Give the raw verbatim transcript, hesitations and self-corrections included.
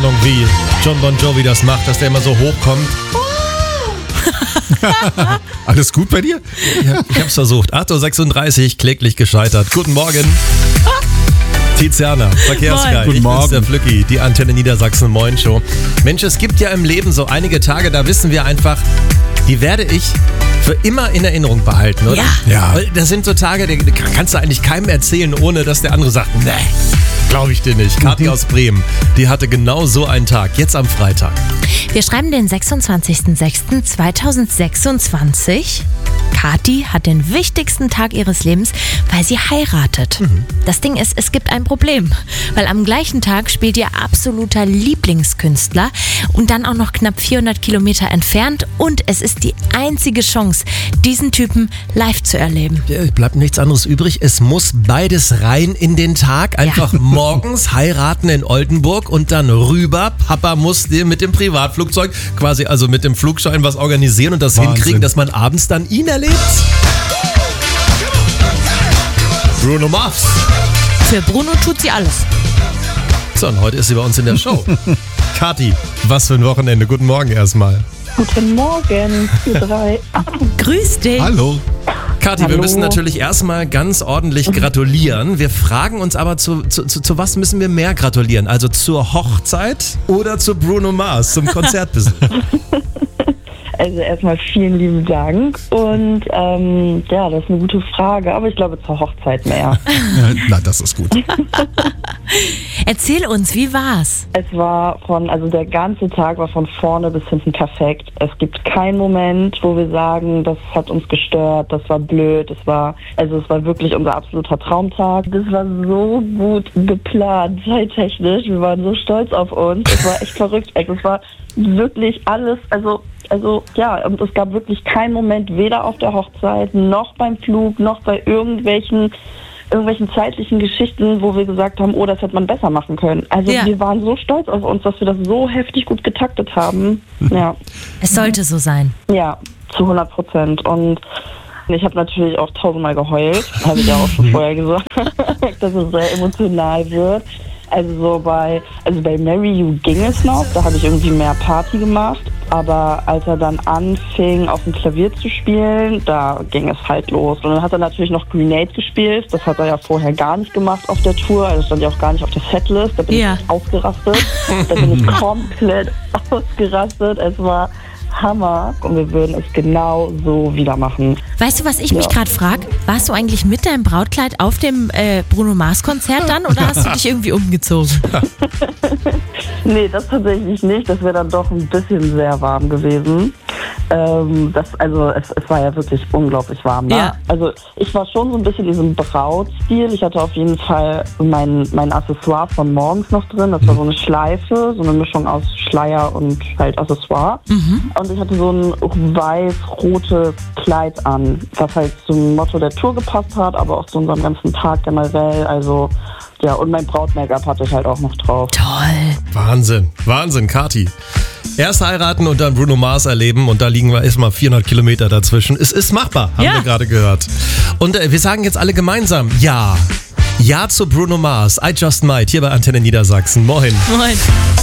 Ahnung, wie John Bon Jovi das macht, dass der immer so hochkommt. Alles gut bei dir? Ja, ich hab's versucht. acht Uhr sechsunddreißig, kläglich gescheitert. Guten Morgen. Tiziana, Verkehrsguy. Guten Morgen. Ich bin's, der Flücki, die Antenne Niedersachsen Moin Show. Mensch, es gibt ja im Leben so einige Tage, da wissen wir einfach, die werde ich für immer in Erinnerung behalten, oder? Ja. Ja. Weil das sind so Tage, die kannst du eigentlich keinem erzählen, ohne dass der andere sagt, nee, glaube ich dir nicht. Kathi aus Bremen, die hatte genau so einen Tag, jetzt am Freitag. Wir schreiben den sechsundzwanzigster sechster zweitausendsechsundzwanzig. Kathi hat den wichtigsten Tag ihres Lebens, weil sie heiratet. Mhm. Das Ding ist, es gibt ein Problem, weil am gleichen Tag spielt ihr absoluter Lieblingskünstler und dann auch noch knapp vierhundert Kilometer entfernt und es ist die einzige Chance, diesen Typen live zu erleben. Ja, bleibt nichts anderes übrig, es muss beides rein in den Tag, einfach ja. Morgens heiraten in Oldenburg und dann rüber. Papa muss dir mit dem Privatflugzeug, quasi also mit dem Flugschein was organisieren und das Wahnsinn. hinkriegen, dass man abends dann ihn erlebt. Bruno Mars. Für Bruno tut sie alles. So, und heute ist sie bei uns in der Show. Kathi, was für ein Wochenende. Guten Morgen erstmal. Guten Morgen, ihr drei. Grüß dich. Hallo. Kathi, Hallo. Wir müssen natürlich erstmal ganz ordentlich gratulieren. Wir fragen uns aber, zu, zu, zu, zu was müssen wir mehr gratulieren? Also zur Hochzeit oder zu Bruno Mars, zum Konzertbesuch? Also erstmal vielen lieben Dank und ähm, ja, das ist eine gute Frage, aber ich glaube zur Hochzeit mehr. Na, das ist gut. Erzähl uns, wie war's? Es war von, also der ganze Tag war von vorne bis hinten perfekt. Es gibt keinen Moment, wo wir sagen, das hat uns gestört, das war blöd, es war, also es war wirklich unser absoluter Traumtag. Das war so gut geplant, zeittechnisch, wir waren so stolz auf uns, es war echt verrückt, es war wirklich alles, also Also ja, und es gab wirklich keinen Moment, weder auf der Hochzeit, noch beim Flug, noch bei irgendwelchen irgendwelchen zeitlichen Geschichten, wo wir gesagt haben, oh, das hätte man besser machen können. Also ja. wir waren so stolz auf uns, dass wir das so heftig gut getaktet haben. Ja, Es sollte so sein. ja, zu hundert Prozent. Und ich habe natürlich auch tausendmal geheult, habe ich ja auch schon vorher gesagt, dass es sehr emotional wird. Also so bei, also bei Marry You ging es noch, da habe ich irgendwie mehr Party gemacht, aber als er dann anfing auf dem Klavier zu spielen, da ging es halt los. Und dann hat er natürlich noch Grenade gespielt, das hat er ja vorher gar nicht gemacht auf der Tour, also stand ja auch gar nicht auf der Setlist, da bin Ja. ich ausgerastet, da bin ich komplett ausgerastet, es war Hammer und wir würden es genau so wieder machen. Weißt du, was ich mich Ja. gerade frage? Warst du eigentlich mit deinem Brautkleid auf dem äh, Bruno Mars Konzert dann oder hast du dich irgendwie umgezogen? Nee, das tatsächlich nicht. Das wäre dann doch ein bisschen sehr warm gewesen. Ähm, das, also es, es war ja wirklich unglaublich warm. Ne? Ja. Also ich war schon so ein bisschen in diesem Brautstil. Ich hatte auf jeden Fall mein, mein Accessoire von morgens noch drin. Das war so eine Schleife, so eine Mischung aus Schleier und halt Accessoire. Mhm. Und ich hatte so ein weiß-rotes Kleid an, was halt zum Motto der Tour gepasst hat, aber auch zu unserem ganzen Tag generell. Also ja, und mein Braut-Make-up hatte ich halt auch noch drauf. Toll. Wahnsinn, Wahnsinn, Kathi. Erst heiraten und dann Bruno Mars erleben und da liegen wir erstmal vierhundert Kilometer dazwischen. Es ist machbar, haben Ja. wir gerade gehört. Und äh, wir sagen jetzt alle gemeinsam Ja. Ja zu Bruno Mars. I Just Might hier bei Antenne Niedersachsen. Moin. Moin.